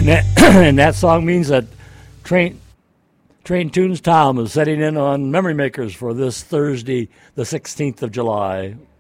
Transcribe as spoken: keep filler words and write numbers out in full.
that, and that song means that Train Train Tunes Tom is setting in on Memory Makers for this Thursday, the sixteenth of July.